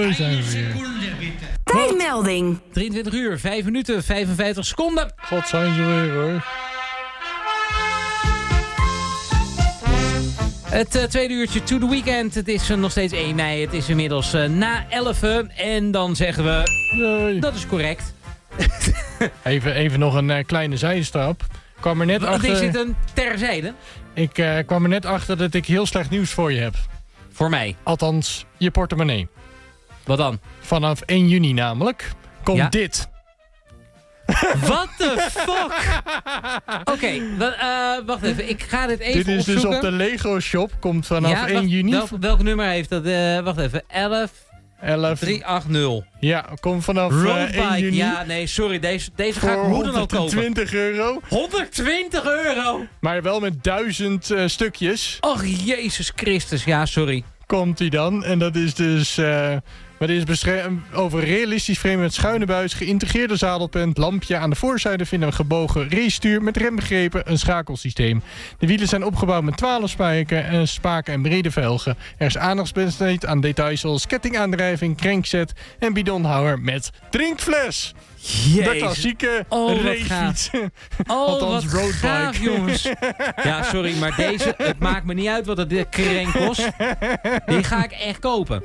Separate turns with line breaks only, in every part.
zijn we weer.
Tijdmelding.
23 uur, 5 minuten, 55 seconden.
God, zijn ze weer, hoor.
Het tweede uurtje to the weekend. Het is nog steeds 1 mei. Het is inmiddels na 11. En dan zeggen we...
Nee.
Dat is correct.
Even nog een kleine zijstap. Kwam er net achter...
Is dit een terzijde?
Ik kwam er net achter dat ik heel slecht nieuws voor je heb.
Voor mij.
Althans, je portemonnee.
Wat dan?
Vanaf 1 juni namelijk komt dit.
What the fuck? Oké, wacht even. Ik ga dit even
Dit is
opzoeken.
dus op de Lego Shop. Komt vanaf 1 juni.
Welk nummer heeft dat? Wacht even.
11380.
380.
Ja, komt vanaf 1 juni.
Ja, nee, sorry. Deze ga ik hoe dan ook kopen.
€120.
120 euro?
Maar wel met 1000 stukjes.
Och, Jezus Christus. Ja, sorry.
Komt hij dan. En dat is dus... Maar dit is over realistisch frame met schuine buis, geïntegreerde zadelpunt, lampje. Aan de voorzijde vinden we een gebogen racestuur met rembegrepen, een schakelsysteem. De wielen zijn opgebouwd met 12 spaken en brede velgen. Er is aandacht besteed aan details zoals kettingaandrijving, crankset en bidonhouder met drinkfles.
Jezus.
De klassieke racefiets.
Althans,
roadbike.
Gaaf, jongens. Ja, sorry, maar deze... Het maakt me niet uit wat het krenk kost. Die ga ik echt kopen.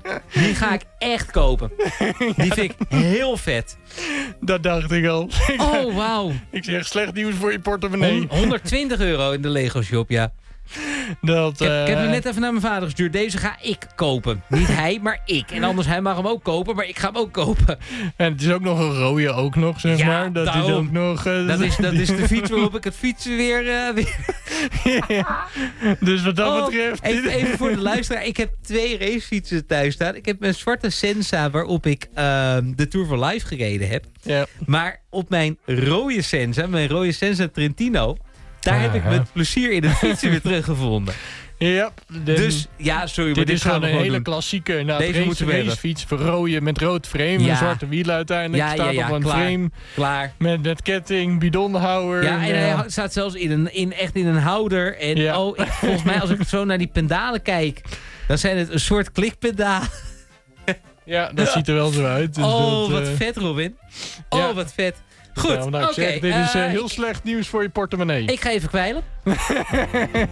Die vind ik heel vet.
Dat dacht ik al.
Oh, wauw.
Ik zeg slecht nieuws voor je portemonnee.
120 euro in de Lego Shop, ja.
Ik
heb hem net even naar mijn vader gestuurd. Deze ga ik kopen. Niet hij, maar ik. En anders, hij mag hem ook kopen, maar ik ga hem ook kopen.
En het is ook nog een rode ook nog, zeg maar. Dat
daarom.
is ook nog...
Dat is de fiets waarop ik het fietsen weer...
Ja. Dus wat dat betreft...
Even voor de luisteraar. Ik heb 2 racefietsen thuis staan. Ik heb mijn zwarte Sensa waarop ik de Tour for Life gereden heb.
Ja.
Maar op mijn rode Sensa Trentino... Daar heb ik met plezier in het fietsen weer teruggevonden.
Ja.
Dus, ja, sorry, maar
dit is gewoon een hele klassieke racefiets. Rode met rood frame, een zwarte wiel uiteindelijk. Staat op een frame.
Klaar.
Met ketting, bidonhouder.
Ja, en hij staat zelfs echt in een houder. En volgens mij, als ik zo naar die pedalen kijk, dan zijn het een soort klikpedalen.
Ja, dat ziet er wel zo uit. Dus
wat vet, Robin. Wat vet. Goed, oké.
Dit is heel slecht nieuws voor je portemonnee.
Ik ga even kwijlen.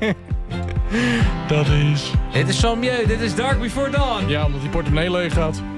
Dat is...
Dit is Samjeu, dit is Dark Before Dawn.
Ja, omdat die portemonnee leeg gaat.